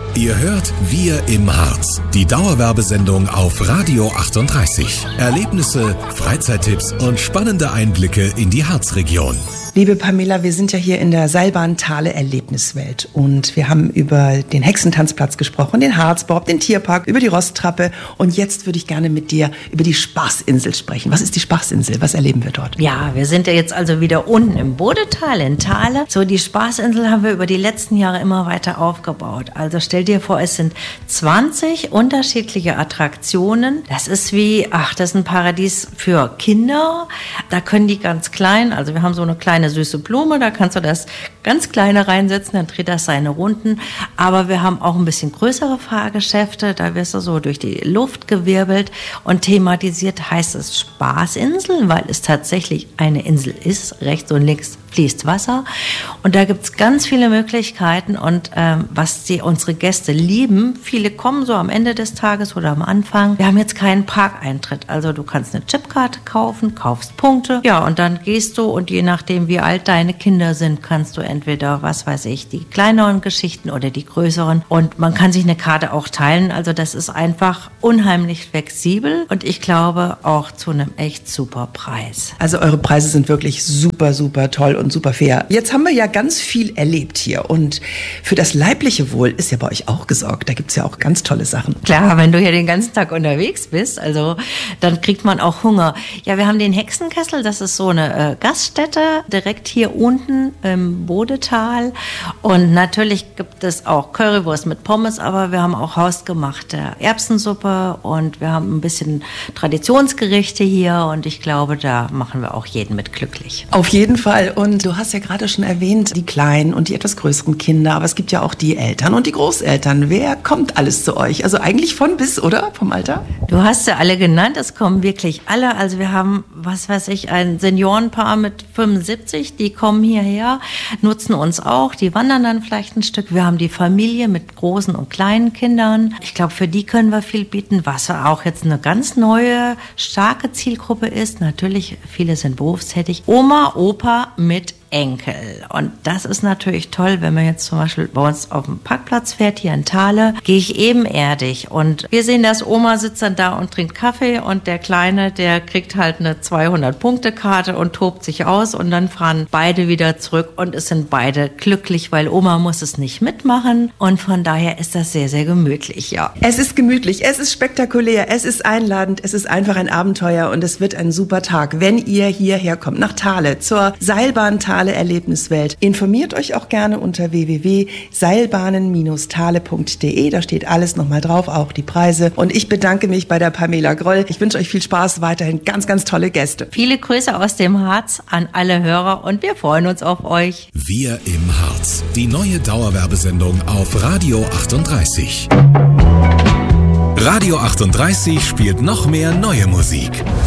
Ihr hört Wir im Harz, die Dauerwerbesendung auf Radio 38. Erlebnisse, Freizeittipps und spannende Einblicke in die Harzregion. Liebe Pamela, wir sind ja hier in der Seilbahn Thale Erlebniswelt und wir haben über den Hexentanzplatz gesprochen, den Harzbob, den Tierpark, über die Rosttrappe und jetzt würde ich gerne mit dir über die Spaßinsel sprechen. Was ist die Spaßinsel? Was erleben wir dort? Ja, wir sind ja jetzt also wieder unten im Bodetal in Thale. So, die Spaßinsel haben wir über die letzten Jahre immer weiter aufgebaut. Also stell dir vor, es sind 20 unterschiedliche Attraktionen. Das ist das ist ein Paradies für Kinder. Da können die ganz klein, also wir haben so eine kleine süße Blume, da kannst du das ganz kleine reinsetzen, dann dreht das seine Runden. Aber wir haben auch ein bisschen größere Fahrgeschäfte, da wirst du so durch die Luft gewirbelt und thematisiert heißt es Spaßinsel, weil es tatsächlich eine Insel ist. Rechts und links fließt Wasser und da gibt's ganz viele Möglichkeiten und unsere Gäste lieben, viele kommen so am Ende des Tages oder am Anfang. Wir haben jetzt keinen Parkeintritt, also du kannst eine Chipkarte kaufen, kaufst Punkte, ja und dann gehst du und je nachdem wie alt deine Kinder sind, kannst du entweder, was weiß ich, die kleineren Geschichten oder die größeren und man kann sich eine Karte auch teilen, also das ist einfach unheimlich flexibel und ich glaube auch zu einem echt super Preis. Also eure Preise sind wirklich super, super toll und super fair. Jetzt haben wir ja ganz viel erlebt hier und für das leibliche Wohl ist ja bei euch auch gesorgt. Da gibt's ja auch ganz tolle Sachen. Klar, wenn du hier den ganzen Tag unterwegs bist, also dann kriegt man auch Hunger. Ja, wir haben den Hexenkessel, das ist so eine Gaststätte direkt hier unten im Bodetal und natürlich gibt es auch Currywurst mit Pommes, aber wir haben auch hausgemachte Erbsensuppe und wir haben ein bisschen Traditionsgerichte hier und ich glaube, da machen wir auch jeden mit glücklich. Auf jeden Fall. Und du hast ja gerade schon erwähnt, die kleinen und die etwas größeren Kinder, aber es gibt ja auch die Eltern und die Großeltern. Wer kommt alles zu euch? Also eigentlich von bis, oder? Vom Alter? Du hast ja alle genannt, es kommen wirklich alle. Also wir haben, ein Seniorenpaar mit 75, die kommen hierher, nutzen uns auch, die wandern dann vielleicht ein Stück. Wir haben die Familie mit großen und kleinen Kindern. Ich glaube, für die können wir viel bieten, was auch jetzt eine ganz neue, starke Zielgruppe ist. Natürlich, viele sind berufstätig. Oma, Opa mit Enkel. Und das ist natürlich toll, wenn man jetzt zum Beispiel bei uns auf dem Parkplatz fährt, hier in Thale, gehe ich ebenerdig. Und wir sehen, dass Oma sitzt dann da und trinkt Kaffee und der Kleine, der kriegt halt eine 200-Punkte-Karte und tobt sich aus und dann fahren beide wieder zurück und es sind beide glücklich, weil Oma muss es nicht mitmachen und von daher ist das sehr, sehr gemütlich, ja. Es ist gemütlich, es ist spektakulär, es ist einladend, es ist einfach ein Abenteuer und es wird ein super Tag, wenn ihr hierher kommt, nach Thale, zur Seilbahn Thale Erlebniswelt. Informiert euch auch gerne unter www.seilbahnen-thale.de. Da steht alles nochmal drauf, auch die Preise. Und ich bedanke mich bei der Pamela Groll. Ich wünsche euch viel Spaß, weiterhin ganz, ganz tolle Gäste. Viele Grüße aus dem Harz an alle Hörer und wir freuen uns auf euch. Wir im Harz, die neue Dauerwerbesendung auf Radio 38. Radio 38 spielt noch mehr neue Musik.